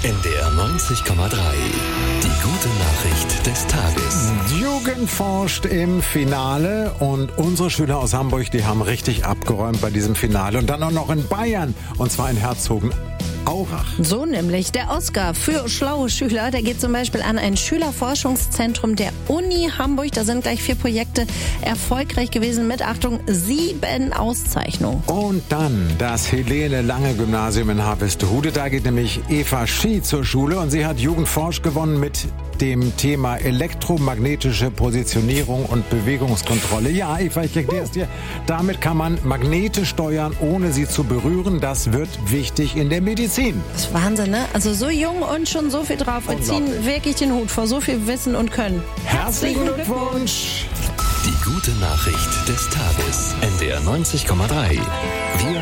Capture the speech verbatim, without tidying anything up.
N D R neunzig Komma drei. Die gute Nachricht des Tages. Jugend forscht im Finale und unsere Schüler aus Hamburg, die haben richtig abgeräumt bei diesem Finale. Und dann auch noch in Bayern, und zwar in Herzogenaurach. So nämlich, der Oscar für schlaue Schüler, der geht zum Beispiel an ein Schülerforschungszentrum der Uni Hamburg. Da sind gleich vier Projekte erfolgreich gewesen mit, Achtung, sieben Auszeichnungen. Und dann das Helene-Lange-Gymnasium in Harvestehude. Da geht nämlich Eva Schie zur Schule und sie hat Jugendforsch gewonnen mit dem Thema elektromagnetische Positionierung und Bewegungskontrolle. Ja, Eva, ich erkläre es dir. Damit kann man Magnete steuern, ohne sie zu berühren. Das wird wichtig in der Medizin. Das ist Wahnsinn, ne? Also so jung und schon so viel drauf. Wir ziehen wirklich den Hut vor so viel Wissen und Können. Herzlichen Glückwunsch! Die gute Nachricht des Tages. N D R neunzig Komma drei. Wir